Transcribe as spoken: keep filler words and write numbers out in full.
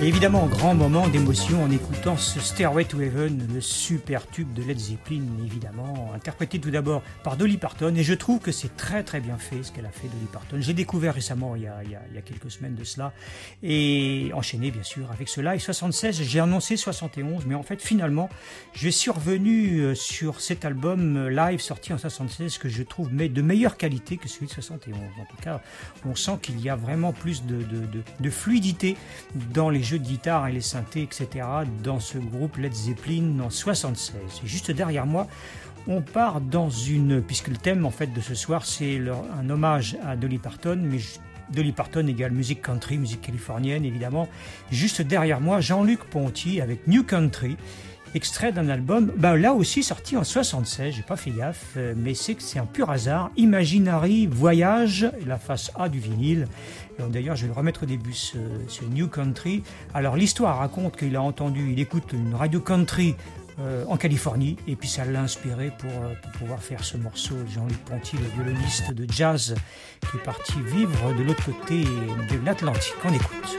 Et évidemment, grand moment d'émotion en écoutant ce Stairway to Heaven, le super tube de Led Zeppelin, évidemment, interprété tout d'abord par Dolly Parton. Et je trouve que c'est très très bien fait ce qu'elle a fait, Dolly Parton. J'ai découvert récemment, il y, a, il, y a, il y a quelques semaines de cela, et enchaîné bien sûr avec ce live soixante-seize. J'ai annoncé soixante et onze, mais en fait finalement, je suis revenu sur cet album live sorti en soixante-seize que je trouve de meilleure qualité que celui de soixante et onze. En tout cas, on sent qu'il y a vraiment plus de, de, de, de fluidité dans les jeux de guitare et les synthés, et cetera dans ce groupe Led Zeppelin en soixante-seize. Et juste derrière moi, on part dans une... Puisque le thème en fait de ce soir, c'est leur, un hommage à Dolly Parton, mais Dolly Parton égale musique country, musique californienne évidemment. Juste derrière moi, Jean-Luc Ponty avec New Country, extrait d'un album, ben là aussi sorti en soixante-seize, j'ai pas fait gaffe, mais c'est que c'est un pur hasard. Imaginary Voyage, la face A du vinyle. Et d'ailleurs, je vais le remettre au début, ce, ce New Country. Alors l'histoire raconte qu'il a entendu, il écoute une radio country euh, en Californie, et puis ça l'a inspiré pour, euh, pour pouvoir faire ce morceau. Jean-Luc Ponty, le violoniste de jazz, qui est parti vivre de l'autre côté de l'Atlantique. On écoute.